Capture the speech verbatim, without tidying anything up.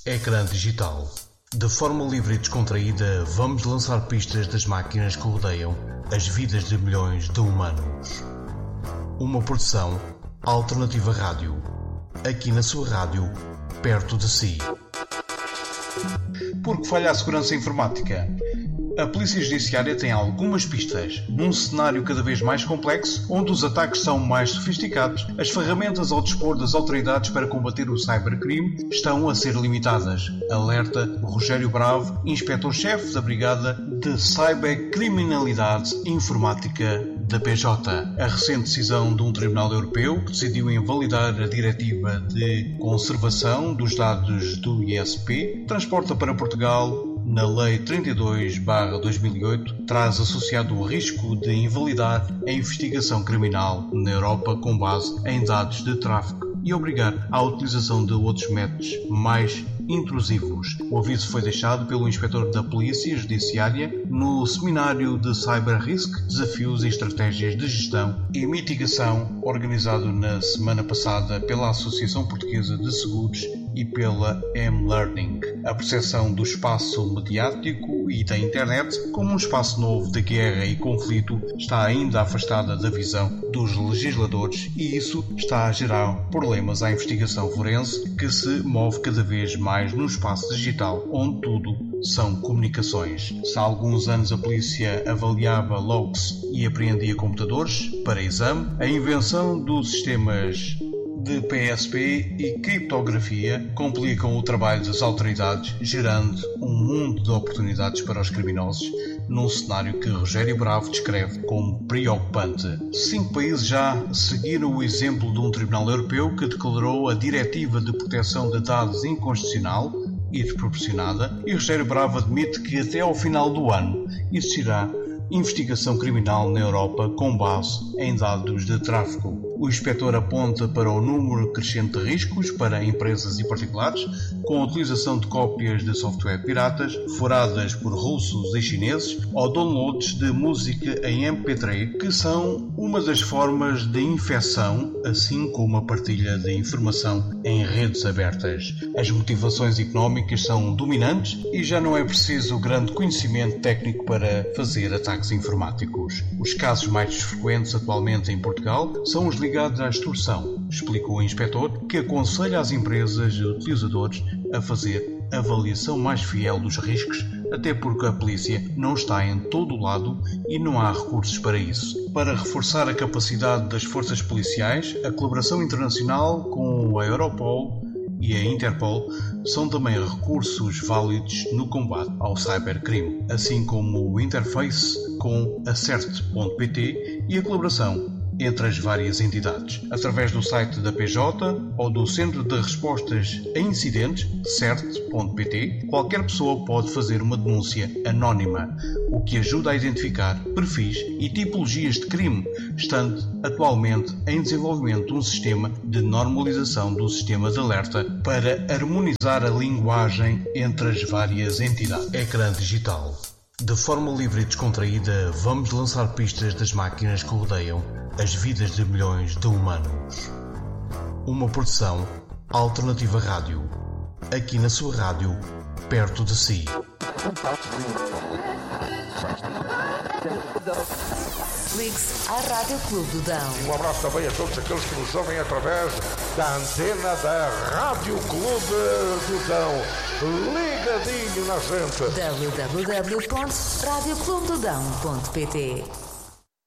Ecrã digital. De forma livre e descontraída, vamos lançar pistas das máquinas que rodeiam as vidas de milhões de humanos. Uma produção Alternativa Rádio. Aqui na sua rádio, perto de si. Por que falha a segurança informática? A Polícia Judiciária tem algumas pistas. Num cenário cada vez mais complexo, onde os ataques são mais sofisticados, as ferramentas ao dispor das autoridades para combater o cybercrime estão a ser limitadas. Alerta Rogério Bravo, inspetor-chefe da Brigada de Cybercriminalidade Informática da P J. A recente decisão de um tribunal europeu que decidiu invalidar a Diretiva de Conservação dos Dados do I S P transporta para Portugal, na Lei trinta e dois barra dois mil e oito, traz associado o risco de invalidar a investigação criminal na Europa com base em dados de tráfico e obrigar à utilização de outros métodos mais intrusivos. O aviso foi deixado pelo inspetor da Polícia Judiciária no seminário de Cyber Risk, Desafios e Estratégias de Gestão e Mitigação, organizado na semana passada pela Associação Portuguesa de Seguros e pela M-Learning. A percepção do espaço mediático e da internet como um espaço novo de guerra e conflito está ainda afastada da visão dos legisladores e isso está a gerar problemas à investigação forense que se move cada vez mais no espaço digital, onde tudo são comunicações. Se há alguns anos a polícia avaliava logs e apreendia computadores para exame, a invenção dos sistemas de P S P e criptografia complicam o trabalho das autoridades, gerando um mundo de oportunidades para os criminosos, num cenário que Rogério Bravo descreve como preocupante. Cinco países já seguiram o exemplo de um tribunal europeu que declarou a Diretiva de Proteção de Dados inconstitucional e desproporcionada, e Rogério Bravo admite que até ao final do ano existirá investigação criminal na Europa com base em dados de tráfico. O inspetor aponta para o número crescente de riscos para empresas e particulares, com a utilização de cópias de software piratas, foradas por russos e chineses, ou downloads de música em M P três, que são uma das formas de infecção, assim como a partilha de informação em redes abertas. As motivações económicas são dominantes e já não é preciso grande conhecimento técnico para fazer ataques informáticos. Os casos mais frequentes atualmente em Portugal são os ligados à extorsão, explicou o inspetor, que aconselha as empresas e utilizadores a fazer avaliação mais fiel dos riscos, até porque a polícia não está em todo o lado e não há recursos para isso. Para reforçar a capacidade das forças policiais, a colaboração internacional com a Europol e a Interpol são também recursos válidos no combate ao cybercrime, assim como o interface com a cert ponto pt e a colaboração entre as várias entidades. Através do site da P J ou do Centro de Respostas a Incidentes, cert ponto pt, qualquer pessoa pode fazer uma denúncia anónima, o que ajuda a identificar perfis e tipologias de crime, estando atualmente em desenvolvimento um sistema de normalização do sistema de alerta para harmonizar a linguagem entre as várias entidades. Ecrã digital. De forma livre e descontraída, vamos lançar pistas das máquinas que rodeiam as vidas de milhões de humanos. Uma produção Alternativa Rádio. Aqui na sua rádio, perto de si. Ligue-se à Rádio Clube do Dão. Um abraço também a todos aqueles que nos ouvem através da antena da Rádio Clube do Dão. Ligadinho na gente. w w w ponto radio clube do dão ponto pt